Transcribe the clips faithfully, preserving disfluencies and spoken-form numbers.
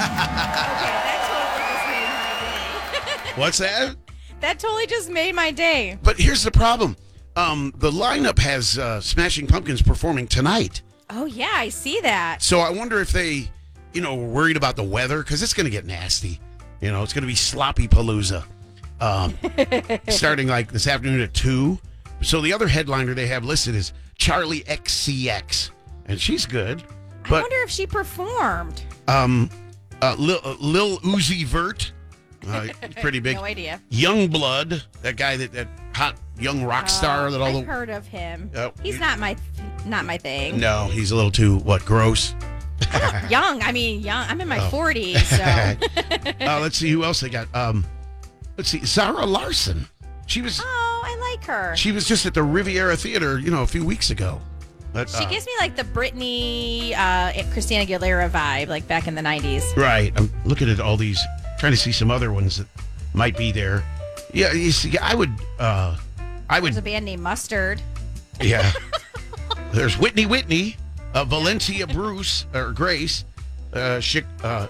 that totally just made my day. What's that? That totally just made my day. But here's the problem. Um, the lineup has uh, Smashing Pumpkins performing tonight. Oh, yeah, I see that. So I wonder if they, you know, were worried about the weather, because it's going to get nasty. You know, it's going to be sloppy palooza. Um, starting like this afternoon at two. So the other headliner they have listed is Charlie X C X, and she's good. But I wonder if she performed. um, uh, Lil, uh, Lil Uzi Vert, uh, pretty big. No idea. Youngblood, that guy that that hot young rock star Oh, that all I've the heard of him. Oh, He's you- not my not my thing. no, he's a little too what gross. Young. I mean, young. I'm in my Oh. forties, so. uh, let's see who else they got. Um, let's see, Zara Larson. She was Oh, I like her. she was just at the Riviera Theater, you know, a few weeks ago. But, She uh, gives me like the Britney, uh, Christina Aguilera vibe, like back in the nineties. right. I'm looking at all these, trying to see some other ones that might be there. Yeah, you see, I would, uh, I There's a would, band named Mustard. yeah. There's Whitney Whitney, uh, Valencia Bruce or Grace, uh, Chi- uh,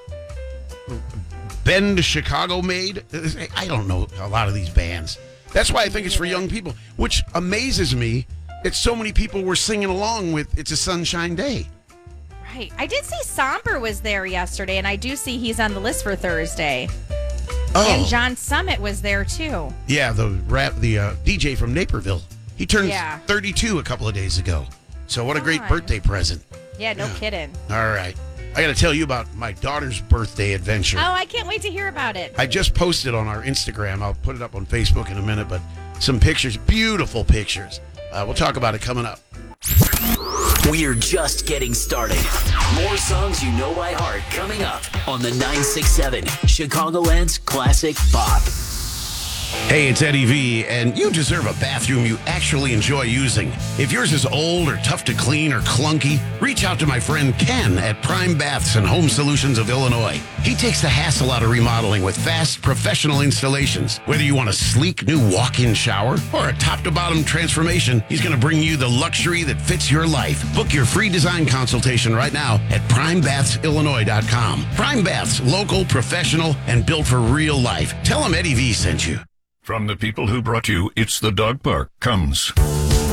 Bend Chicago Made. I don't know a lot of these bands. That's why I think it's for young people, which amazes me that so many people were singing along with It's a Sunshine Day. Right. I did see Somber was there yesterday, and I do see he's on the list for Thursday. Oh, And John Summit was there too. yeah, the rap, the uh, D J from Naperville. He turned Yeah. thirty-two a couple of days ago. So what a great Fun. birthday present. Yeah, no Yeah. kidding. All right. I got to tell you about my daughter's birthday adventure. Oh, I can't wait to hear about it. I just posted on our Instagram. I'll put it up on Facebook in a minute, but some pictures, beautiful pictures. Uh, we'll talk about it coming up. We're just getting started. More songs you know by heart coming up on the nine six seven Chicagoland's Classic Pop. Hey, it's Eddie V, and you deserve a bathroom you actually enjoy using. If yours is old or tough to clean or clunky, reach out to my friend Ken at Prime Baths and Home Solutions of Illinois. He takes the hassle out of remodeling with fast, professional installations. Whether you want a sleek new walk-in shower or a top-to-bottom transformation, he's going to bring you the luxury that fits your life. Book your free design consultation right now at prime baths illinois dot com. Prime Baths, local, professional, and built for real life. Tell him Eddie V sent you. From the people who brought you It's the Dog Park comes